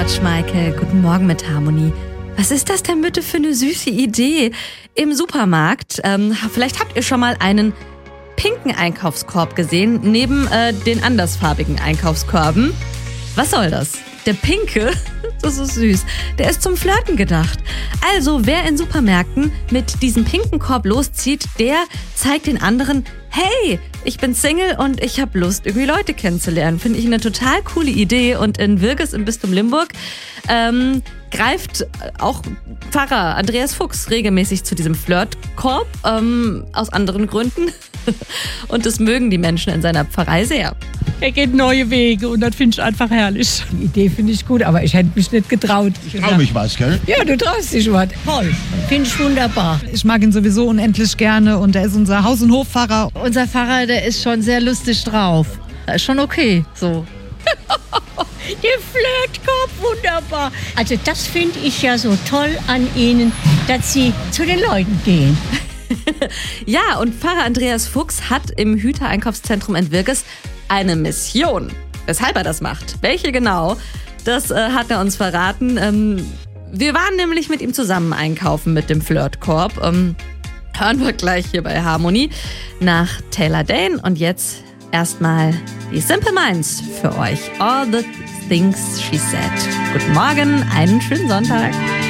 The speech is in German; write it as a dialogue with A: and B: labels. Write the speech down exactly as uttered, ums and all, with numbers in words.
A: George Michael. Guten Morgen mit Harmonie. Was ist das denn bitte für eine süße Idee im Supermarkt? Ähm, vielleicht habt ihr schon mal einen pinken Einkaufskorb gesehen, neben äh, den andersfarbigen Einkaufskörben. Was soll das? Der pinke, das ist süß, der ist zum Flirten gedacht. Also wer in Supermärkten mit diesem pinken Korb loszieht, der zeigt den anderen, hey, ich bin Single und ich habe Lust, irgendwie Leute kennenzulernen. Finde ich eine total coole Idee. Und in Wirges im Bistum Limburg ähm, greift auch Pfarrer Andreas Fuchs regelmäßig zu diesem Flirtkorb, ähm, aus anderen Gründen. Und das mögen die Menschen in seiner Pfarrei sehr.
B: Er geht neue Wege und das finde ich einfach herrlich.
C: Die Idee finde ich gut, aber ich hätte mich nicht getraut.
D: Ich trau mich was, gell?
C: Ja, du traust dich was. Toll, finde ich wunderbar.
E: Ich mag ihn sowieso unendlich gerne und er ist unser Haus- und Hofpfarrer.
F: Unser Pfarrer, der ist schon sehr lustig drauf. Ist schon okay, so.
C: Der Flirtkorb, wunderbar. Also das finde ich ja so toll an Ihnen, dass Sie zu den Leuten gehen.
A: Ja, und Pfarrer Andreas Fuchs hat im Hüter-Einkaufszentrum in Wirges eine Mission. Weshalb er das macht, welche genau, das äh, hat er uns verraten. Ähm, wir waren nämlich mit ihm zusammen einkaufen mit dem Flirtkorb. Ähm, hören wir gleich hier bei Harmonie nach Taylor Dane. Und jetzt erstmal die Simple Minds für euch. All the things she said. Guten Morgen, einen schönen Sonntag.